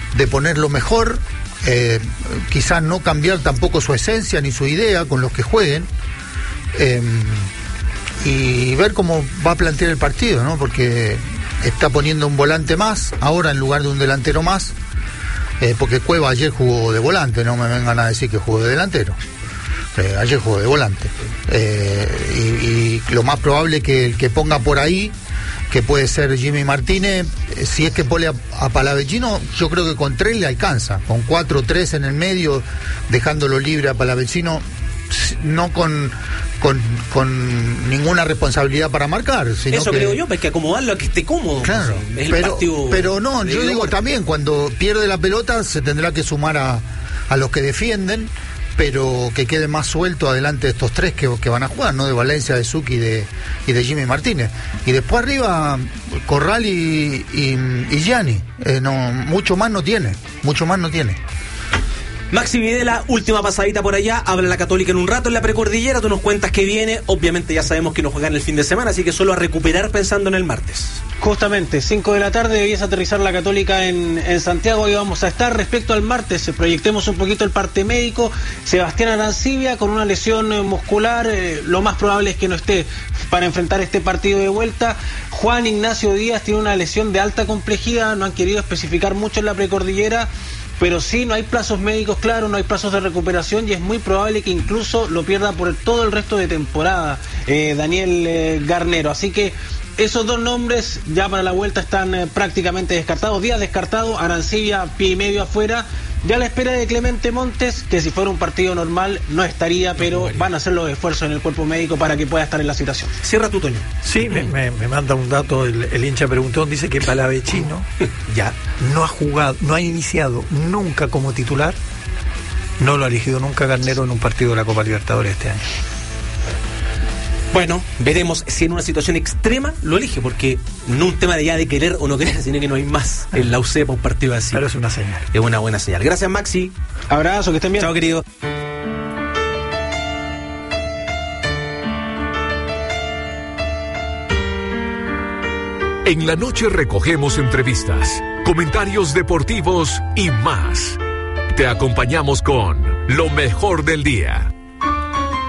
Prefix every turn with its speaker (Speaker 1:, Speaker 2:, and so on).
Speaker 1: de poner lo mejor, quizás no cambiar tampoco su esencia ni su idea con los que jueguen, y ver cómo va a plantear el partido, ¿no? Porque está poniendo un volante más ahora en lugar de un delantero más, porque Cueva ayer jugó de volante, no me vengan a decir que jugó de delantero. Ayer jugó de volante, y lo más probable que el que ponga por ahí, que puede ser Jimmy Martínez, si es que pone a Palavecino, yo creo que con 3 le alcanza, con 4-3 en el medio, dejándolo libre a Palavecino, no con ninguna responsabilidad para marcar, sino
Speaker 2: eso creo yo, hay que acomodarlo a que esté cómodo.
Speaker 1: Claro, pero no, yo digo también, cuando pierde la pelota se tendrá que sumar a los que defienden, pero que quede más suelto adelante de estos 3 que van a jugar, ¿no? De Valencia, de Zucchi y de Jimmy Martínez. Y después arriba, Corral y Gianni. Mucho más no tiene.
Speaker 2: Maxi Videla, última pasadita por allá, habla la Católica en un rato en la precordillera, tú nos cuentas que viene, obviamente ya sabemos que no juegan el fin de semana, así que solo a recuperar pensando en el martes.
Speaker 3: Justamente, 5 de la tarde debiese aterrizar la Católica en Santiago y vamos a estar. Respecto al martes, proyectemos un poquito el parte médico. Sebastián Arancibia con una lesión muscular, lo más probable es que no esté para enfrentar este partido de vuelta. Juan Ignacio Díaz tiene una lesión de alta complejidad, no han querido especificar mucho en la precordillera, pero sí, no hay plazos médicos claros, no hay plazos de recuperación y es muy probable que incluso lo pierda por todo el resto de temporada, Daniel Garnero. Así que esos 2 nombres ya para la vuelta están prácticamente descartados. Díaz descartado, Arancibia pie y medio afuera. Ya a la espera de Clemente Montes, que si fuera un partido normal no estaría, pero van a hacer los esfuerzos en el cuerpo médico para que pueda estar en la situación.
Speaker 2: Cierra tu, Toño.
Speaker 4: Sí, me manda un dato el hincha preguntón, dice que Palavecino ya no ha jugado, no ha iniciado nunca como titular, no lo ha elegido nunca Garnero en un partido de la Copa Libertadores este año.
Speaker 2: Bueno, veremos si en una situación extrema lo elige, porque no un tema de ya de querer o no querer, sino que no hay más en la UC para un partido así.
Speaker 4: Pero es una señal.
Speaker 2: Es una buena señal. Gracias, Maxi.
Speaker 3: Abrazo, que estén bien.
Speaker 2: Chao, querido.
Speaker 5: En la noche recogemos entrevistas, comentarios deportivos y más. Te acompañamos con lo mejor del día.